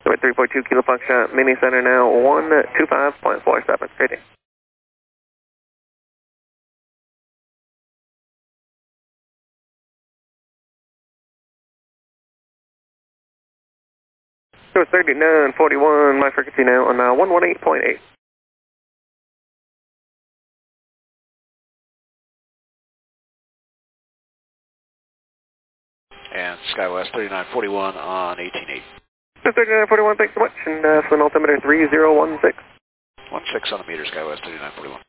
So at 342 Kilo Foxtrot, Mini Center now 125.47. Great day. So 3941, my frequency now on 118.8. And SkyWest 3941 on 18.8. So 3941, thanks so much, and altimeter 3016. 16 on the meter, SkyWest 3941.